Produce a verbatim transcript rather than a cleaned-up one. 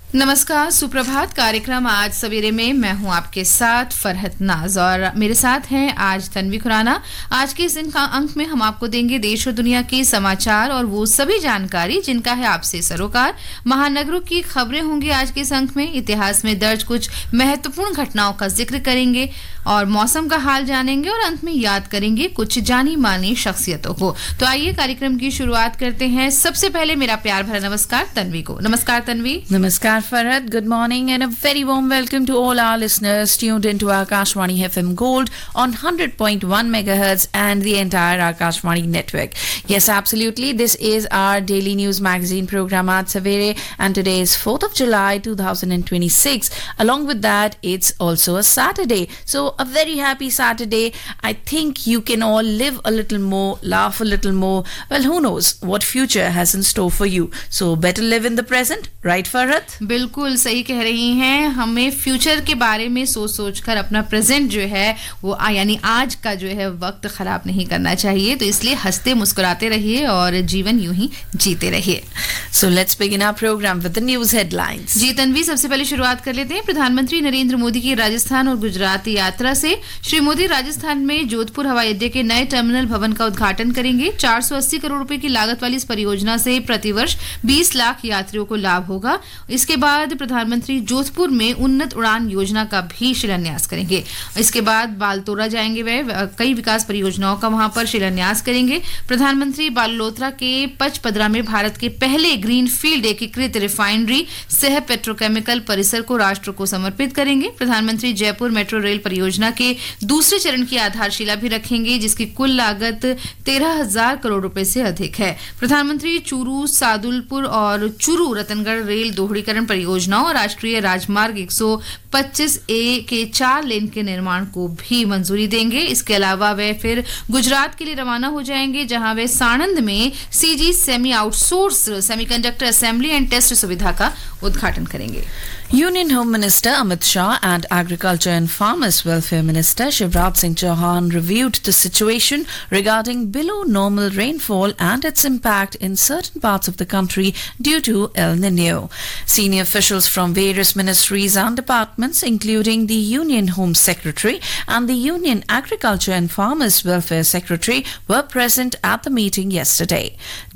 नमस्कार, सुप्रभात। कार्यक्रम आज सवेरे में मैं हूं आपके साथ फरहत नाज और मेरे साथ हैं आज तन्वी खुराना। आज के इस दिन का अंक में हम आपको देंगे देश और दुनिया के समाचार और वो सभी जानकारी जिनका है आपसे सरोकार। महानगरों की खबरें होंगी आज के इस अंक में। इतिहास में दर्ज कुछ महत्वपूर्ण घटनाओं का जिक्र करेंगे और मौसम का हाल जानेंगे और अंत में याद करेंगे कुछ जानी मानी शख्सियतों को। तो आइए कार्यक्रम की शुरुआत करते हैं। सबसे पहले मेरा प्यार भरा नमस्कार तन्वी को। नमस्कार Tanvi. Namaskar Farhad, good morning and a very warm welcome to all our listeners tuned into Akashvani F M Gold on one hundred point one megahertz and the entire Akashvani network. Yes, absolutely. This is our daily news magazine program at Savere and today is fourth of July two thousand twenty-six. Along with that, it's also a Saturday. So a very happy Saturday. I think you can all live a little more, laugh a little more. Well, who knows what future has in store for you. So better live in the present, right Farhad? बिल्कुल सही कह रही हैं। हमें future के बारे में सोच सोच कर अपना प्रेजेंट जो है वो यानी आज का जो है वक्त खराब नहीं करना चाहिए। तो इसलिए हंसते मुस्कुराते रहिए और जीवन यूं ही जीते रहिए। So let's begin our program with the news headlines. जी तन्वी, सबसे पहले शुरुआत कर लेते हैं प्रधानमंत्री नरेंद्र मोदी की राजस्थान और गुजरात यात्रा से। श्री मोदी राजस्थान में जोधपुर हवाई अड्डे के नए टर्मिनल भवन का उद्घाटन करेंगे। चार सौ अस्सी करोड़ रुपए की लागत वाली इस परियोजना से प्रतिवर्ष बीस लाख यात्रियों को लाभ होगा। इसके बाद प्रधानमंत्री जोधपुर में उन्नत उड़ान योजना का भी शिलान्यास करेंगे। इसके बाद बालतोरा जाएंगे, वे कई विकास परियोजनाओं का वहां पर शिलान्यास करेंगे। प्रधानमंत्री बालोतरा के पचपदरा में भारत के पहले ग्रीन फील्ड एकीकृत रिफाइनरी सह पेट्रोकेमिकल परिसर को राष्ट्र को समर्पित करेंगे। प्रधानमंत्री जयपुर मेट्रो रेल परियोजना के दूसरे चरण की आधारशिला भी रखेंगे, जिसकी कुल लागत तेरह हजार करोड़ रुपए से अधिक है। प्रधानमंत्री चूरू सादुलपुर और चूरू रतनगढ़ रेल दोहरीकरण परियोजनाओं और राष्ट्रीय राजमार्ग एक सौ पच्चीस ए के चार लेन के निर्माण को भी मंजूरी देंगे। इसके अलावा वे फिर गुजरात के लिए रवाना हो जाएंगे, जहां वे साणंद में CG semi outsource semiconductor assembly and test सुविधा का उद्घाटन करेंगे। Union Home Minister Amit Shah and Agriculture and Farmers Welfare Minister Shivraj Singh Chauhan reviewed the situation regarding below normal rainfall and its impact in certain parts of the country due to El Nino. Senior officials from various ministries and departments, including the Union Home Secretary and the Union Agriculture and Farmers Welfare Secretary, were present at the meeting yesterday.